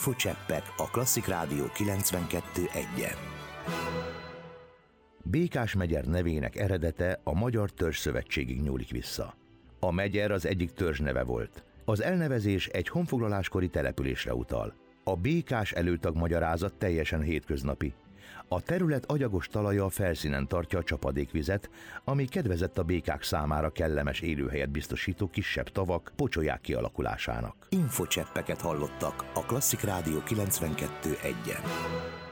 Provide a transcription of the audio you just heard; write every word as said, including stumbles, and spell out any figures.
Infocseppek a Klasszik Rádió kilencvenkettő egyen. Békás-megyer nevének eredete a Magyar Törzsszövetségig nyúlik vissza. A megyer az egyik törzs neve volt. Az elnevezés egy honfoglaláskori településre utal. A békás előtag magyarázat teljesen hétköznapi. A terület agyagos talaja a felszínen tartja a csapadékvizet, ami kedvezett a békák számára kellemes élőhelyet biztosító kisebb tavak, pocsolyák kialakulásának. Infocseppeket hallottak a Klasszik Rádió kilencvenkettő egyen.